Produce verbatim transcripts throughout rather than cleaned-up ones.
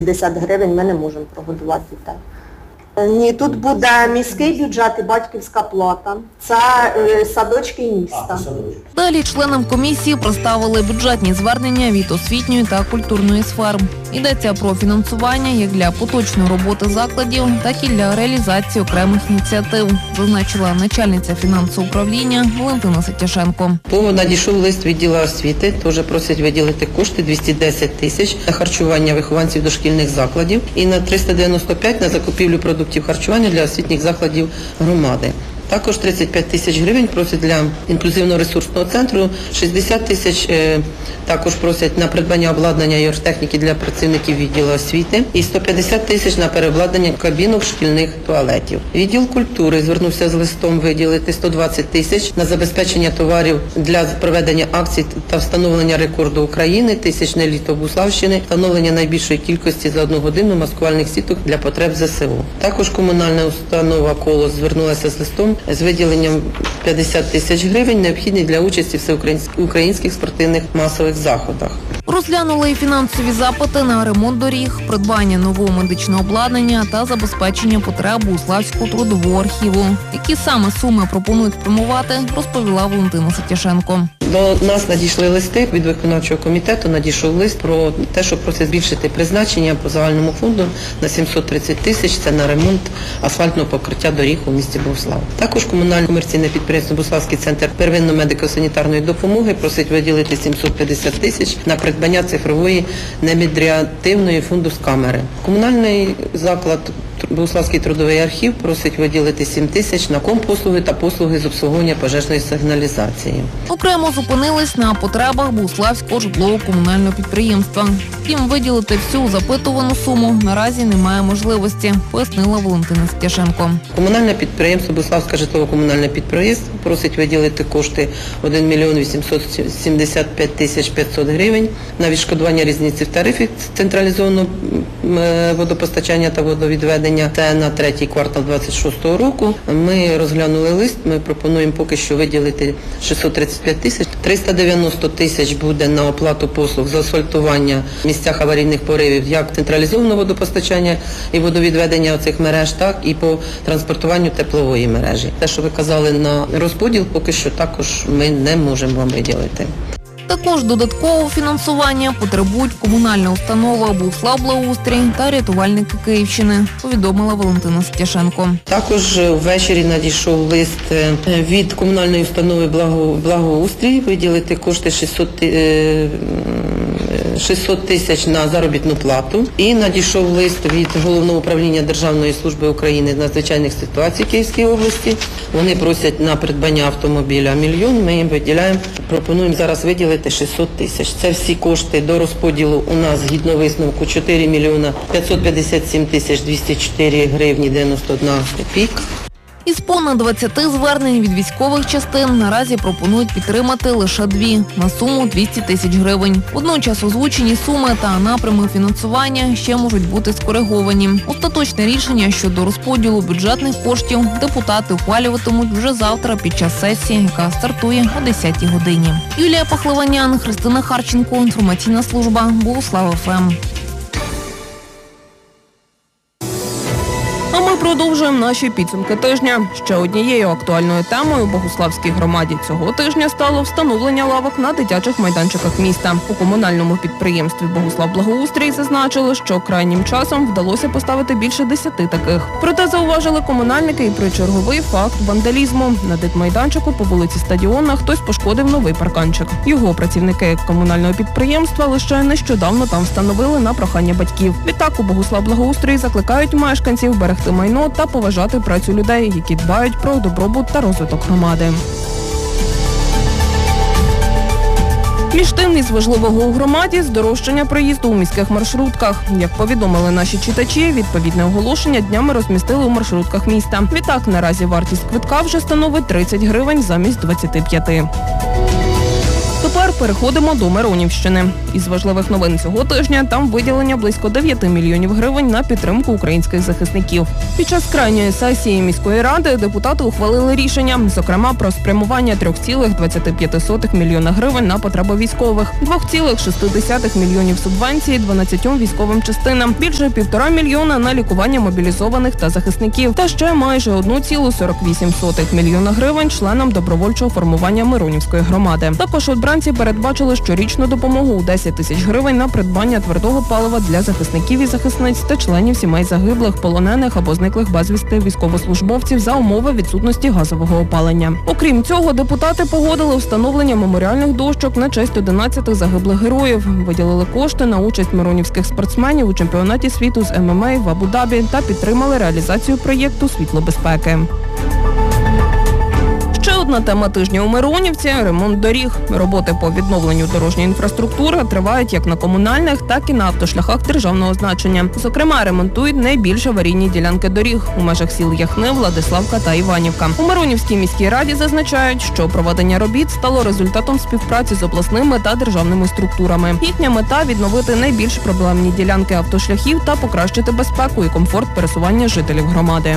п'ятдесят гривень ми не можемо прогодувати дітей. Ні, тут буде міський бюджет і батьківська плата. Це е, садочки і міста. Далі членам комісії представили бюджетні звернення від освітньої та культурної сфер. Йдеться про фінансування як для поточної роботи закладів, так і для реалізації окремих ініціатив, зазначила начальниця фінансового управління Валентина Сетяшенко. Надійшов лист відділу освіти, теж просять виділити кошти двісті десять тисяч на харчування вихованців дошкільних закладів і на триста дев'яносто п'ять на закупівлю продуктів харчування для освітніх закладів громади. Також тридцять п'ять тисяч гривень просять для інклюзивного ресурсного центру, шістдесят тисяч також просять на придбання обладнання і оргтехніки для працівників відділу освіти і сто п'ятдесят тисяч на переобладнання кабінок шкільних туалетів. Відділ культури звернувся з листом виділити сто двадцять тисяч на забезпечення товарів для проведення акцій та встановлення рекорду України, тисячне літо Буславщини, встановлення найбільшої кількості за одну годину маскувальних сіток для потреб зе се у. Також комунальна установа «Колос» звернулася з листом з виділенням п'ятдесят тисяч гривень, необхідних для участі в всеукраїнських спортивних масових заходах. Розглянули і фінансові запити на ремонт доріг, придбання нового медичного обладнання та забезпечення потреб Буславського трудового архіву. Які саме суми пропонують спрямувати, розповіла Валентина Сетяшенко. До нас надійшли листи від виконавчого комітету, надійшов лист про те, що просять збільшити призначення по загальному фонду на сімсот тридцять тисяч, це на ремонт асфальтного покриття доріг у місті Буслав. Також комунальне комерційне підприємство «Буславський центр первинної медико-санітарної допомоги» просить виділити сімсот п'ятдесят тисяч на придбання цифрової немедіативної фундус-камери. Комунальний заклад Буславський трудовий архів просить виділити сім тисяч на компослуги та послуги з обслуговування пожежної сигналізації. Окремо зупинились на потребах Буславського житлово-комунального підприємства. Втім, виділити всю запитувану суму наразі немає можливості, пояснила Валентина Сетяшенко. Комунальне підприємство Буславське житлово-комунальне підприємство просить виділити кошти один мільйон вісімсот сімдесят п'ять тисяч п'ятсот гривень на відшкодування різниці в тарифі централізованого водопостачання та водовідведення. Це на третій квартал двадцять шостого року. Ми розглянули лист, ми пропонуємо поки що виділити шістсот тридцять п'ять тисяч. триста дев'яносто тисяч буде на оплату послуг з асфальтування в місцях аварійних поривів, як централізованого водопостачання і водовідведення оцих мереж, так і по транспортуванню теплової мережі. Те, що ви казали на розподіл, поки що також ми не можемо вам виділити. Також додаткового фінансування потребують комунальна установа «Буславблагоустрій» та рятувальники Київщини, повідомила Валентина Сетяшенко. Також ввечері надійшов лист від комунальної установи «Благоустрій» виділити кошти шістсот тисяч на заробітну плату. І надійшов лист від Головного управління Державної служби України з надзвичайних ситуацій Київської області. Вони просять на придбання автомобіля мільйон, ми їм виділяємо, пропонуємо зараз виділити шістсот тисяч. Це всі кошти до розподілу у нас згідно висновку чотири мільйона п'ятсот п'ятдесят сім тисяч двісті чотири гривні дев'яносто одна копійка. Із понад двадцяти звернень від військових частин наразі пропонують підтримати лише дві на суму двісті тисяч гривень. Водночас озвучені суми та напрями фінансування ще можуть бути скориговані. Остаточне рішення щодо розподілу бюджетних коштів депутати ухвалюватимуть вже завтра під час сесії, яка стартує о десятій годині. Юлія Пахливанян, Христина Харченко, інформаційна служба Буслав еф ем. Продовжуємо наші підсумки тижня. Ще однією актуальною темою у Богуславській громаді цього тижня стало встановлення лавок на дитячих майданчиках міста. У комунальному підприємстві «Богуславблагоустрій» зазначили, що крайнім часом вдалося поставити більше десяти таких. Проте зауважили комунальники і про черговий факт вандалізму. На дитмайданчику по вулиці Стадіонна хтось пошкодив новий парканчик. Його працівники комунального підприємства лише нещодавно там встановили на прохання батьків. Відтак у «Богуславблагоустрій» закликають мешканців берегти майно та поважати працю людей, які дбають про добробут та розвиток громади. Між тим, із важливого у громаді – здорожчання проїзду у міських маршрутках. Як повідомили наші читачі, відповідне оголошення днями розмістили у маршрутках міста. Відтак, наразі вартість квитка вже становить тридцять гривень замість двадцяти п'яти. Тепер переходимо до Миронівщини. Із важливих новин цього тижня там виділення близько дев'ять мільйонів гривень на підтримку українських захисників. Під час крайньої сесії міської ради депутати ухвалили рішення, зокрема про спрямування три цілих двадцять п'ять сотих мільйона гривень на потреби військових, два цілих шість десятих мільйонів субвенцій дванадцятьом військовим частинам, більше півтора мільйона на лікування мобілізованих та захисників, та ще майже один цілих сорок вісім сотих мільйона гривень членам добровольчого формування Миронівської громади. Також обранці передбачили щорічну допомогу у десять тисяч гривень на придбання твердого палива для захисників і захисниць та членів сімей загиблих, полонених або зниклих безвісти військовослужбовців за умови відсутності газового опалення. Окрім цього, депутати погодили встановлення меморіальних дощок на честь одинадцяти загиблих героїв, виділили кошти на участь миронівських спортсменів у чемпіонаті світу з ем ем а в Абу-Дабі та підтримали реалізацію проєкту «Світлобезпеки». Ще одна тема тижня у Миронівці – ремонт доріг. Роботи по відновленню дорожньої інфраструктури тривають як на комунальних, так і на автошляхах державного значення. Зокрема, ремонтують найбільш аварійні ділянки доріг у межах сіл Яхни, Владиславка та Іванівка. У Миронівській міській раді зазначають, що проведення робіт стало результатом співпраці з обласними та державними структурами. Їхня мета – відновити найбільш проблемні ділянки автошляхів та покращити безпеку і комфорт пересування жителів громади.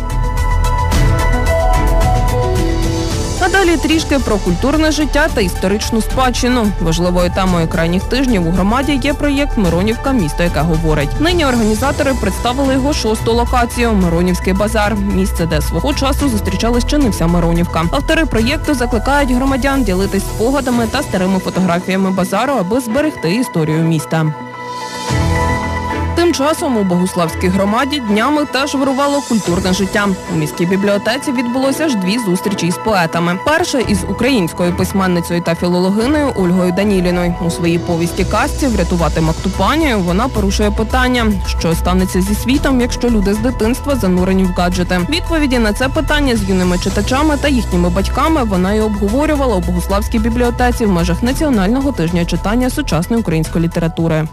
А далі трішки про культурне життя та історичну спадщину. Важливою темою крайніх тижнів у громаді є проєкт «Миронівка. Місто, яке говорить». Нині організатори представили його шосту локацію – Миронівський базар. Місце, де свого часу зустрічалась чи не вся Миронівка. Автори проєкту закликають громадян ділитись спогадами та старими фотографіями базару, аби зберегти історію міста. Тим часом у Богуславській громаді днями теж вирувало культурне життя. У міській бібліотеці відбулося аж дві зустрічі із поетами. Перша із українською письменницею та філологинею Ольгою Даніліною. У своїй повісті-казці «Врятувати Мактупанію» вона порушує питання, що станеться зі світом, якщо люди з дитинства занурені в гаджети. Відповіді на це питання з юними читачами та їхніми батьками вона і обговорювала у Богуславській бібліотеці в межах Національного тижня читання сучасної української літератури.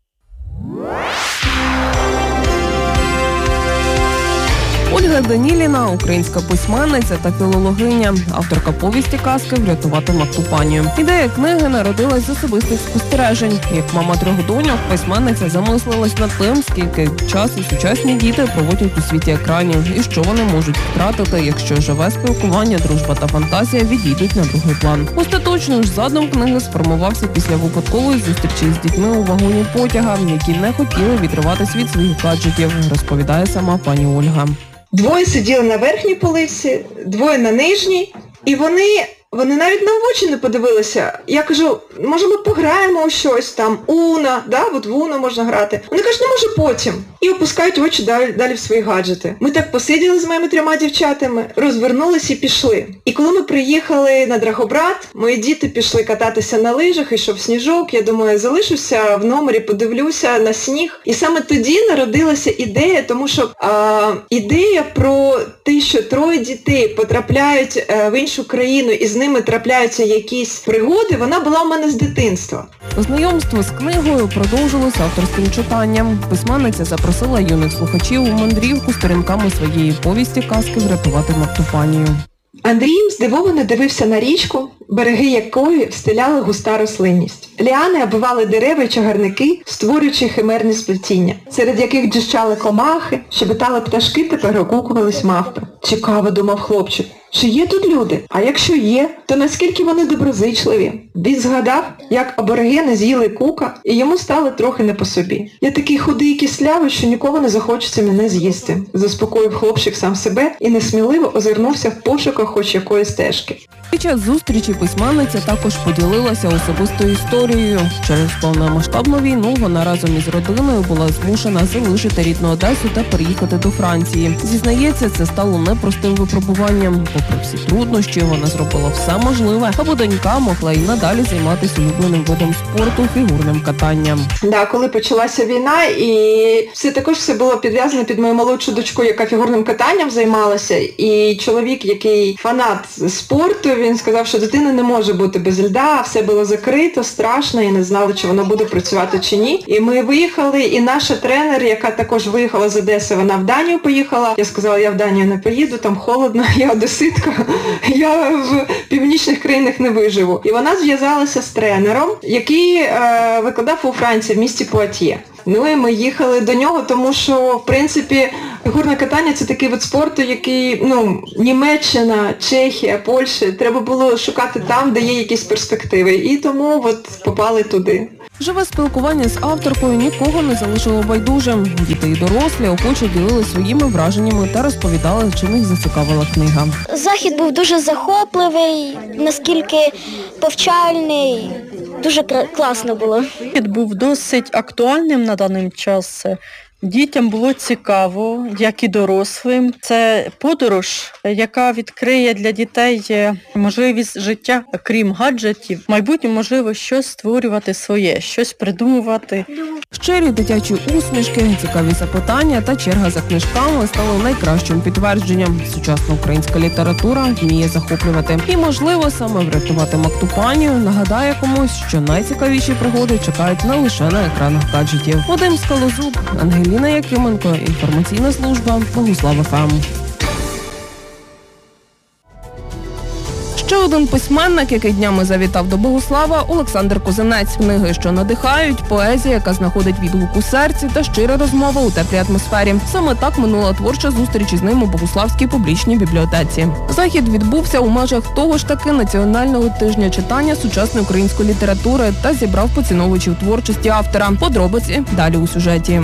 Ольга Даніліна – українська письменниця та філологиня, авторка повісті казки «Врятувати Мактупанію». Ідея книги народилась з особистих спостережень. Як мама трьох доньок, письменниця замислилась над тим, скільки часу сучасні діти проводять у світі екранів і що вони можуть втратити, якщо живе спілкування, дружба та фантазія відійдуть на другий план. Остаточно ж задум книги сформувався після випадкової зустрічі з дітьми у вагоні потяга, які не хотіли відриватись від своїх гаджетів, розповідає сама пані Ольга. Двоє сиділи на верхній полиці, двоє на нижній, і вони, вони навіть нам в очі не подивилися. Я кажу, може ми пограємо у щось там, Уно, да, от в Уно можна грати. Вони кажуть, ну може потім. І опускають очі далі, далі в свої гаджети. Ми так посиділи з моїми трьома дівчатами, розвернулись і пішли. І коли ми приїхали на Драгобрат, мої діти пішли кататися на лижах, ішов сніжок. Я думаю, я залишуся в номері, подивлюся на сніг. І саме тоді народилася ідея, тому що а, ідея про те, що троє дітей потрапляють а, в іншу країну і з ними трапляються якісь пригоди, вона була у мене з дитинства. Знайомство з книгою продовжилося авторським читанням. Письменниця запросила юних слухачів у мандрівку сторінками своєї повісті казки «Врятувати Мактупанію». Андрій здивовано дивився на річку, береги якої встиляли густа рослинність. Ліани обвивали дерева й чагарники, створюючи химерні сплетіння, серед яких дзищали комахи, щебетали пташки та перегукувались мавпи. Цікаво, думав хлопчик, чи є тут люди? А якщо є, то наскільки вони доброзичливі? Він згадав, як аборигени з'їли кука, і йому стало трохи не по собі. Я такий худий і кислявий, що нікого не захочеться мене з'їсти. Заспокоїв хлопчик сам себе і несміливо озирнувся в пошуках хоч якоїсь стежки. Під час зустрічі письменниця також поділилася особистою історією. Через повномасштабну війну вона разом із родиною була змушена залишити рідну Одесу та переїхати до Франції. Зізнається, це стало непростим випробуванням. Попри всі труднощі, вона зробила все можливе, аби донька могла і надалі займатися улюбленим видом спорту – фігурним катанням. Да, коли почалася війна, і все також все було підв'язано під мою молодшу дочку, яка фігурним катанням займалася, і чоловік, який фанат спорту, він сказав, що дитина не може бути без льда, все було закрито, страшно, і не знали, чи воно буде працювати чи ні. І ми виїхали, і наша тренер, яка також виїхала з Одеси, вона в Данію поїхала. Я сказала, я в Данію не поїду, там холодно, я одеситка, я в північних країнах не виживу. І вона зв'язалася з тренером, який е, викладав у Франції в місті Пуатьє. Ну і ми їхали до нього, тому що, в принципі, фігурне катання – це такий вид спорту, який, ну, Німеччина, Чехія, Польща, треба було шукати там, де є якісь перспективи. І тому от попали туди. Живе спілкування з авторкою нікого не залишило байдужим. Діти і дорослі охоче ділили своїми враженнями та розповідали, чим їх зацікавила книга. Захід був дуже захопливий, наскільки повчальний, дуже класно було. Захід був досить актуальним на даний час. Дітям було цікаво, як і дорослим. Це подорож, яка відкриє для дітей можливість життя, крім гаджетів. В майбутньому можливо щось створювати своє, щось придумувати. Щирі дитячі усмішки, цікаві запитання та черга за книжками стали найкращим підтвердженням. Сучасна українська література вміє захоплювати. І, можливо, саме врятувати Мактупанію нагадає комусь, що найцікавіші пригоди чекають не лише на екранах гаджетів. Вадим Скалозуб, Ангеліна Якименко, інформаційна служба Богуслав еф ем. Ще один письменник, який днями завітав до Богуслава – Олександр Козинець. Книги, що надихають, поезія, яка знаходить відгук у серці та щира розмова у теплій атмосфері. Саме так минула творча зустріч із ним у Богуславській публічній бібліотеці. Захід відбувся у межах того ж таки Національного тижня читання сучасної української літератури та зібрав поціновувачів творчості автора. Подробиці далі у сюжеті.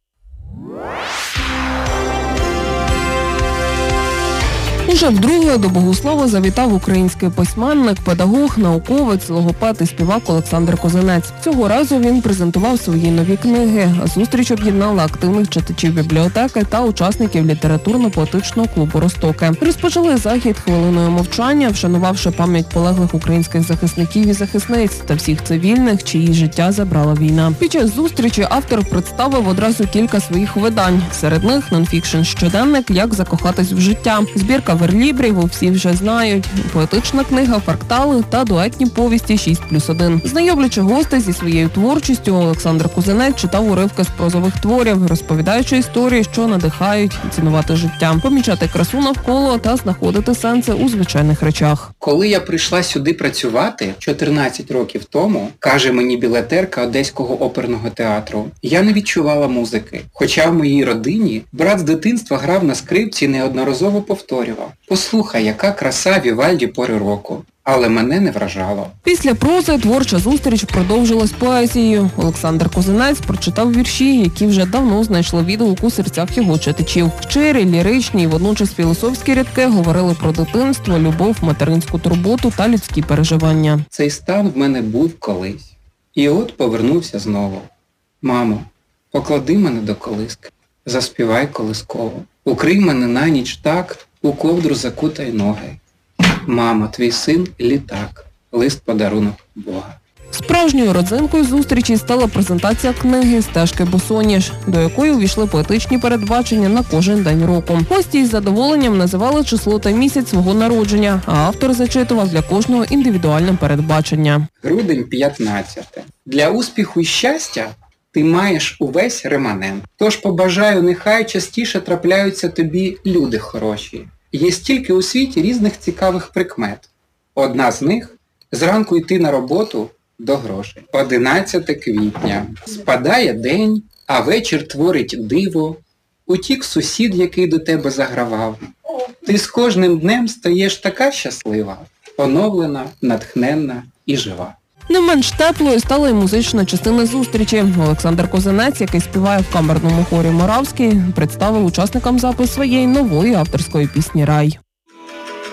Уже вдруге до Богуслава завітав український письменник, педагог, науковець, логопед і співак Олександр Козинець. Цього разу він презентував свої нові книги. Зустріч об'єднала активних читачів бібліотеки та учасників літературно-поетичного клубу «Ростоки». Розпочали захід хвилиною мовчання, вшанувавши пам'ять полеглих українських захисників і захисниць та всіх цивільних, чиї життя забрала війна. Під час зустрічі автор представив одразу кілька своїх видань. Серед них нонфікшн щоденник «Як закохатись в життя», збірка верлібрів всі вже знають, поетична книга «Фрактали» та дуетні повісті шість плюс один. Знайомлячи гостей зі своєю творчістю, Олександр Козинець читав уривки з прозових творів, розповідаючи історії, що надихають цінувати життя, помічати красу навколо та знаходити сенси у звичайних речах. Коли я прийшла сюди працювати чотирнадцять років тому, каже мені білетерка Одеського оперного театру, я не відчувала музики. Хоча в моїй родині брат з дитинства грав на скрипці і неодноразово повторював: «Послухай, яка краса Вівальді пори року». Але мене не вражало. Після прози творча зустріч продовжилась поезією. Олександр Козинець прочитав вірші, які вже давно знайшли відгук у серцях його читачів. Щирі, ліричні і водночас філософські рядки говорили про дитинство, любов, материнську турботу та людські переживання. Цей стан в мене був колись. І от повернувся знову. Мамо, поклади мене до колиски, заспівай колисково. Укрий мене на ніч так, у ковдру закутай ноги. Мамо, твій син – літак, лист-подарунок Бога. Справжньою родзинкою зустрічі стала презентація книги «Стежки босоніж», до якої увійшли поетичні передбачення на кожен день року. Гості із задоволенням називали число та місяць свого народження, а автор зачитував для кожного індивідуальне передбачення. Грудень п'ятнадцяте. Для успіху і щастя ти маєш увесь реманент. Тож побажаю, нехай частіше трапляються тобі люди хороші. Є стільки у світі різних цікавих прикмет. Одна з них – зранку йти на роботу до грошей. одинадцяте квітня. Спадає день, а вечір творить диво. Утік сусід, який до тебе загравав. Ти з кожним днем стаєш така щаслива, оновлена, натхненна і жива. Не менш теплою стала й музична частина зустрічі. Олександр Козинець, який співає в камерному хорі «Моравський», представив учасникам запис своєї нової авторської пісні «Рай».